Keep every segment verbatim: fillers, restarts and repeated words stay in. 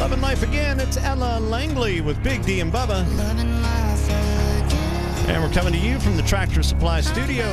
Loving Life Again. It's Ella Langley with Big D and Bubba. And we're coming to you from the Tractor Supply studio.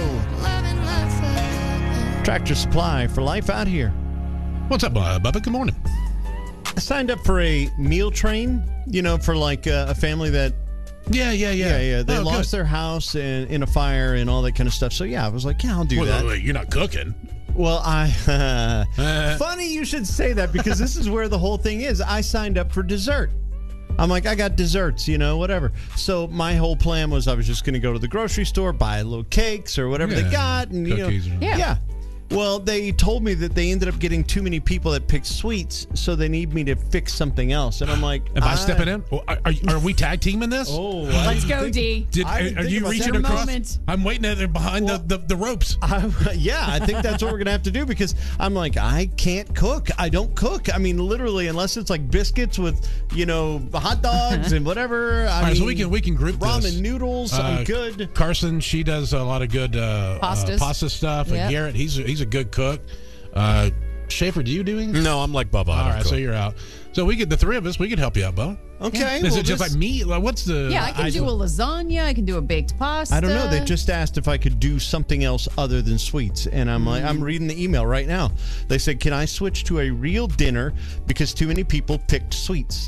Tractor Supply for life out here. What's up, uh, Bubba? Good morning. I signed up for a meal train, you know, for like uh, a family that... Yeah, yeah, yeah. Yeah, yeah. They oh, lost good. their house in, in a fire and all that kind of stuff. So, yeah, I was like, yeah, I'll do well, that. Wait, you're not cooking. Well, I... uh, funny you should say that because this is where the whole thing is. I signed up for dessert. I'm like, I got desserts, you know, whatever. So my whole plan was I was just going to go to the grocery store, buy little cakes or whatever yeah, they got. And, you know, Yeah. yeah. Well, they told me that they ended up getting too many people that picked sweets, so they need me to fix something else. And I'm like, Am I, I stepping in? Are, are, are we tag teaming this? Oh, Let's go, D. Did, I are, didn't are think you about reaching that. across? Moment. I'm waiting there behind Well, the, the, the ropes. I, yeah, I think that's what we're going to have to do because I'm like, I can't cook. I don't cook. I mean, literally, unless it's like biscuits with, you know, hot dogs and whatever. I All right, mean, so we can we can group ramen this. noodles. Uh, I'm good. Carson, she does a lot of good uh, Pastas. uh, pasta stuff. And Yep. Garrett, he's a, he's a good cook. Uh, Schaefer, do you do anything? No, I'm like Bubba. All I don't right, cook. so you're out. So we get the three of us. We could help you out, Bo. Okay. Is well, it just this- like me? Like, what's the? Yeah, I can do a lasagna. I can do a baked pasta. I don't know. They just asked if I could do something else other than sweets. And I'm like, I'm reading the email right now. They said, can I switch to a real dinner because too many people picked sweets?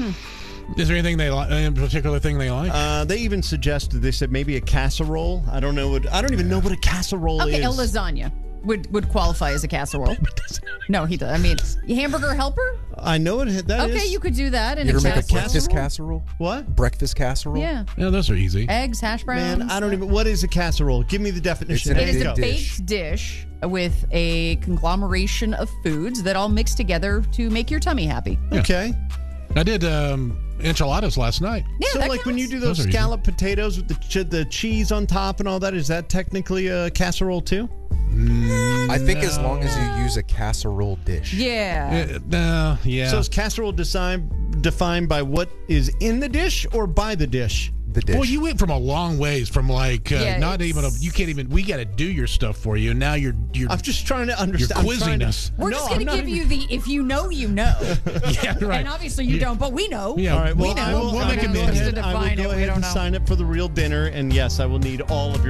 Is there anything they like? Any particular thing they like? Uh, they even suggested, they said maybe a casserole. I don't know what, I don't even know what a casserole Okay, is. a lasagna would would qualify as a casserole. No, he does. I mean, hamburger helper. I know it. That Okay, is- you could do that in You a ever make a casserole. breakfast casserole? What? Breakfast casserole? Yeah, yeah, those are easy. eggs, hash browns. Man, I don't even, what is a casserole? Give me the definition. It's It an is big a dish. baked dish with a conglomeration of foods that all mix together to make your tummy happy. Okay. I did um, enchiladas last night. Yeah, So, that like, when you counts. do those, Those are easy. scallop potatoes with the ch- the cheese on top and all that, is that technically a casserole too? I think as long as you use a casserole dish. Yeah. Uh, no, yeah. So is casserole design, defined by what is in the dish or by the dish? The dish. Well, you went from a long ways from like uh, Yeah, not it's- even a, you can't even we got to do your stuff for you. Now you're you're I'm just trying to you're understand. I'm quizzing trying to- us. We're No, just I'm going to not give even- you the if you know, you know. Yeah, right. And obviously you don't, but we know. Yeah, All right, well, we I know. will, We'll I make will a go menu. ahead, To I will define go it, we ahead don't and know. sign up for the real dinner, and yes, I will need all of your